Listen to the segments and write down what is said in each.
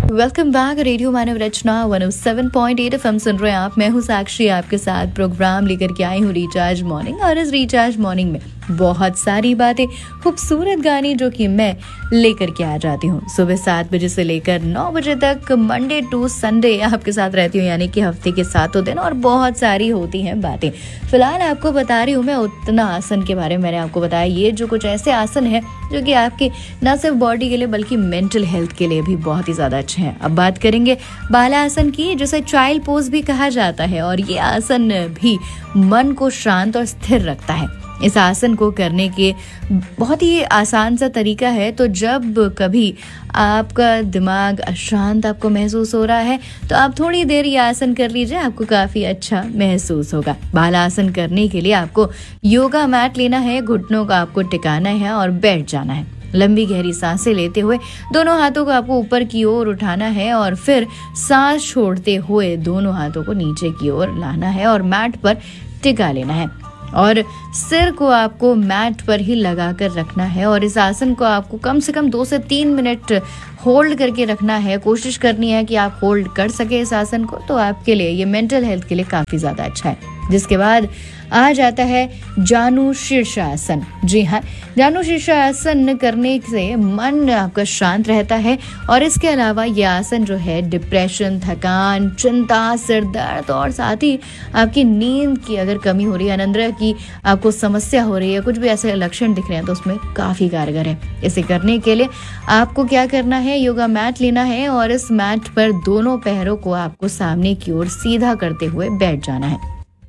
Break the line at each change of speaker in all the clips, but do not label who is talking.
Welcome back radio मानव रचना 107.8 FM सुन रहे हैं आप। मैं हूँ साक्षी, आपके साथ प्रोग्राम लेकर के आई हूँ रिचार्ज मॉर्निंग। और इस रिचार्ज मॉर्निंग में बहुत सारी बातें, खूबसूरत गाने जो कि मैं लेकर के आ जाती हूँ सुबह 7 बजे से लेकर 9 बजे तक, मंडे टू संडे आपके साथ रहती हूँ, यानी कि हफ्ते के 7 दिन। और बहुत सारी होती हैं बातें। फिलहाल आपको बता रही हूँ मैं उत्तना आसन के बारे में। मैंने आपको बताया ये जो कुछ ऐसे आसन है जो कि आपके न सिर्फ बॉडी के लिए बल्कि मेंटल हेल्थ के लिए भी बहुत ही ज्यादा अच्छे हैं। अब बात करेंगे बाला आसन की, जिसे चाइल्ड पोज भी कहा जाता है। और ये आसन भी मन को शांत और स्थिर रखता है। इस आसन को करने के बहुत ही आसान सा तरीका है। तो जब कभी आपका दिमाग अशांत आपको महसूस हो रहा है तो आप थोड़ी देर ये आसन कर लीजिए, आपको काफी अच्छा महसूस होगा। बाला आसन करने के लिए आपको योगा मैट लेना है, घुटनों को आपको टिकाना है और बैठ जाना है। लंबी गहरी सांसें लेते हुए दोनों हाथों को आपको ऊपर की ओर उठाना है और फिर सांस छोड़ते हुए दोनों हाथों को नीचे की ओर लाना है और मैट पर टिका लेना है। और सिर को आपको मैट पर ही लगाकर रखना है। और इस आसन को आपको कम से कम 2 से 3 मिनट होल्ड करके रखना है। कोशिश करनी है कि आप होल्ड कर सके इस आसन को, तो आपके लिए ये मेंटल हेल्थ के लिए काफी ज्यादा अच्छा है। जिसके बाद आ जाता है जानु शीर्षासन। जी हाँ, जानु शीर्षासन करने से मन आपका शांत रहता है। और इसके अलावा ये आसन जो है डिप्रेशन, थकान, चिंता, सिर दर्द और साथ ही आपकी नींद की अगर कमी हो रही है, अनिद्रा की आपको समस्या हो रही है, कुछ भी ऐसे लक्षण दिख रहे हैं, तो उसमें काफी कारगर है। इसे करने के लिए आपको क्या करना है, योगा मैट लेना है और इस मैट पर दोनों पैरों को आपको सामने की ओर सीधा करते हुए बैठ जाना है।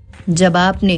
जब आपने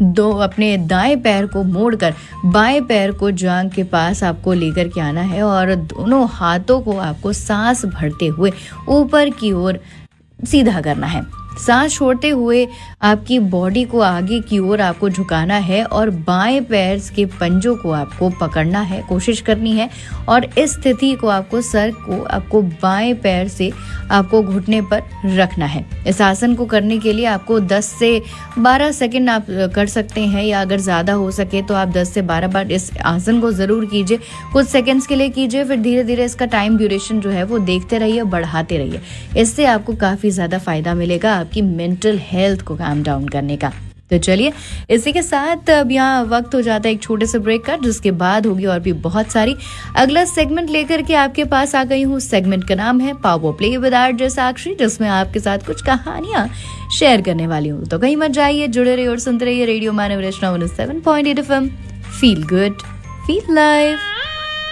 अपने दाएं पैर को मोड़कर बाएं पैर को जांघ के पास आपको लेकर के आना है और दोनों हाथों को आपको सांस भरते हुए ऊपर की ओर सीधा करना है। सांस छोड़ते हुए आपकी बॉडी को आगे की ओर आपको झुकाना है और बाएं पैर के पंजों को आपको पकड़ना है, कोशिश करनी है। और इस स्थिति को आपको सर को आपको बाएं पैर से आपको घुटने पर रखना है। इस आसन को करने के लिए आपको 10 से 12 सेकंड आप कर सकते हैं, या अगर ज़्यादा हो सके तो आप 10 से 12 बार इस आसन को ज़रूर कीजिए। कुछ सेकंड्स के लिए कीजिए, फिर धीरे धीरे इसका टाइम ड्यूरेशन जो है वो देखते रहिए, बढ़ाते रहिए। इससे आपको काफ़ी ज़्यादा फायदा मिलेगा आपकी मेंटल हेल्थ को काम डाउन करने का। तो चलिए, इसी के साथ अब यहाँ वक्त हो जाता है एक छोटे से ब्रेक का, जिसके बाद होगी और भी बहुत सारी। अगला सेगमेंट लेकर के आपके पास आ गई हूँ। सेगमेंट का नाम है पावर प्ले विद आरजे साक्षी, जिसमें आपके साथ कुछ कहानियां शेयर करने वाली हूँ। तो कहीं मत जाइए, जुड़े रहिए और सुनते रहिए रेडियो मानव रचना 107.8 FM। Feel good, feel live.